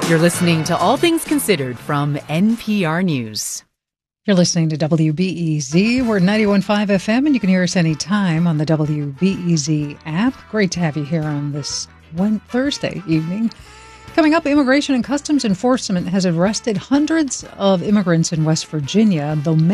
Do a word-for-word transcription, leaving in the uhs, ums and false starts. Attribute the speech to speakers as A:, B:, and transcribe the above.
A: You're listening to All Things Considered from N P R News.
B: You're listening to W B E Z. We're ninety-one point five F M, and you can hear us anytime on the W B E Z app. Great to have you here on this one Thursday evening. Coming up, Immigration and Customs Enforcement has arrested hundreds of immigrants in West Virginia, though many